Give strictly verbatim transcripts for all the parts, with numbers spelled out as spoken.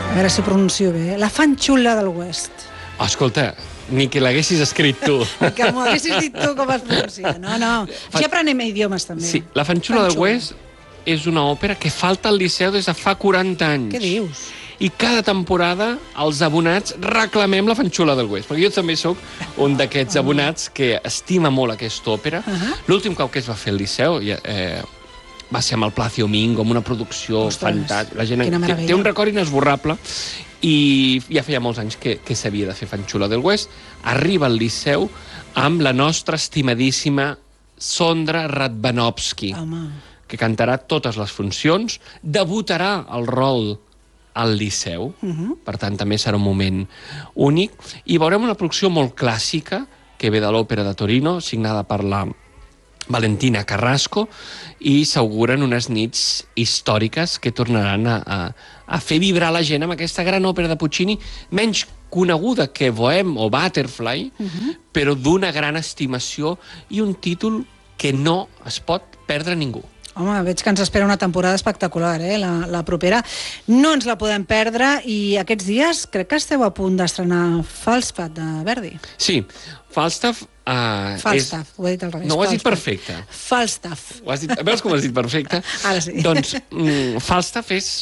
A veure si ho pronuncio bé. La fanxula del West. Oh, escolta, ni que l'haguessis escrit tu. Que m'ho haguessis dit tu com es pronuncia. No, no. Així aprenem idiomes, també. Sí, La fanxula del West és una òpera que falta al Liceu des de fa quaranta anys. Què dius? I cada temporada els abonats reclamem La fanxula del West, perquè jo també sóc un d'aquests abonats que estima molt aquesta òpera. Uh -huh. L'últim cop que es va fer al Liceu eh, va ser amb el Plácido Domingo, amb una producció fantàstica. La gent té, té un record inesborrable i ja feia molts anys que, que s'havia de fer Fanxula del West. Arriba al Liceu amb la nostra estimadíssima Sondra Radvanovsky, Home. que cantarà totes les funcions, debutarà el rol al Liceu, uh -huh. per tant també serà un moment únic, i veurem una producció molt clàssica que ve de l'Òpera de Torino, signada per la Valentina Carrasco, i s'auguren unes nits històriques que tornaran a, a, a fer vibrar la gent amb aquesta gran òpera de Puccini, menys coneguda que Bohème o Butterfly, uh -huh. però d'una gran estimació i un títol que no es pot perdre ningú. Home, veig que ens espera una temporada espectacular, eh? la, la propera. No ens la podem perdre i aquests dies crec que esteu a punt d'estrenar Falstaff de Verdi. Sí, Falstaff... Uh, Falstaff, és... ho he dit al revés. No, ho has Falstaff. dit perfecte. Falstaff. Ho has dit... Veus com ho has dit perfecte? Ara sí. Doncs mm, Falstaff és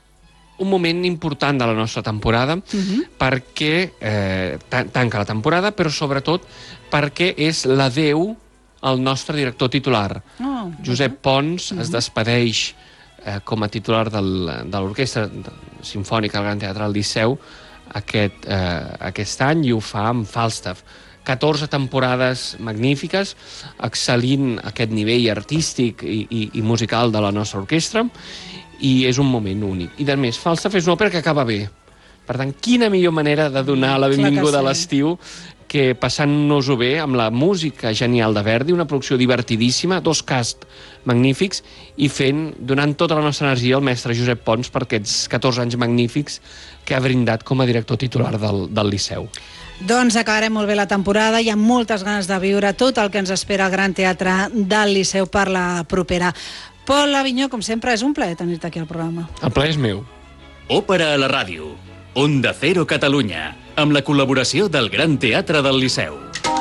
un moment important de la nostra temporada, uh-huh. perquè eh, tanca la temporada, però sobretot perquè és l'adeu al nostre director titular. Oh, Josep Pons uh-huh. es despedeix eh, com a titular del, de l'Orquestra Simfònica del Gran Teatre del Liceu aquest, eh, aquest any, i ho fa amb Falstaff. catorze temporades magnífiques, excel·lint aquest nivell artístic i, i, i musical de la nostra orquestra, i és un moment únic. I, a més, Falstaff és una òpera que acaba bé. Per tant, quina millor manera de donar la benvinguda sí. a l'estiu que passant-nos-ho bé amb la música genial de Verdi, una producció divertidíssima, dos casts magnífics, i fent, donant tota la nostra energia al mestre Josep Pons per aquests catorze anys magnífics que ha brindat com a director titular del, del Liceu. Doncs acabarem molt bé la temporada, hi ha moltes ganes de viure tot el que ens espera al Gran Teatre del Liceu per la propera. Pol Avinyó, com sempre, és un plaer tenir-te aquí al programa. El plaer és meu. Òpera a la ràdio, Onda Cero Catalunya, amb la col·laboració del Gran Teatre del Liceu.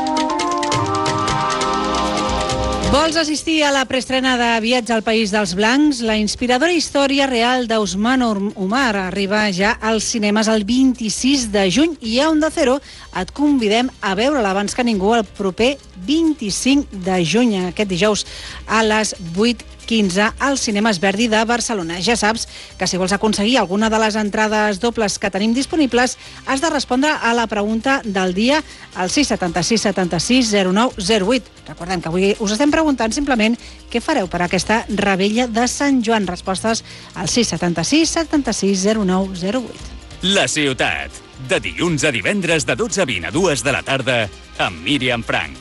Vols assistir a la preestrena de Viatge al País dels Blancs? La inspiradora història real d'Ousmane Omar arriba ja als cinemes el vint-i-sis de juny i a Onda Cero et convidem a veure-la abans que ningú el proper vint-i-cinc de juny, aquest dijous a les vuit quinze als cinemes Verdi de Barcelona. Ja saps que si vols aconseguir alguna de les entrades dobles que tenim disponibles, has de respondre a la pregunta del dia al sis setanta sis setanta sis zero nou zero vuit. Recordem que avui us estem preguntant simplement què fareu per aquesta revetlla de Sant Joan. Respostes al sis setanta sis setanta sis zero nou zero vuit. La ciutat, de dilluns a divendres de dotze a vint a dues de la tarda amb Míriam Frank.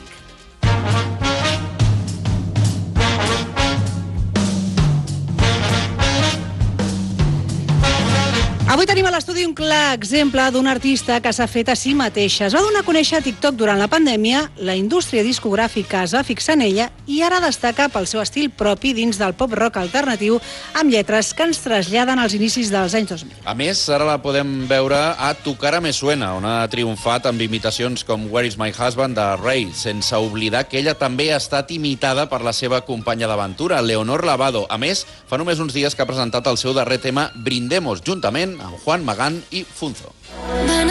Avui tenim a l'estudi un clar exemple d'un artista que s'ha fet a si mateixa. Es va donar a conèixer a TikTok durant la pandèmia, la indústria discogràfica es va fixar en ella i ara destaca pel seu estil propi dins del pop-rock alternatiu amb lletres que ens traslladen als inicis dels anys dos mil. A més, ara la podem veure a Tu cara me suena, on ha triomfat amb imitacions com Where is my husband de Ray, sense oblidar que ella també ha estat imitada per la seva companya d'aventura, Leonor Lavado. A més, fa només uns dies que ha presentat el seu darrer tema Brindemos, juntament amb Juan Magán i Funzo.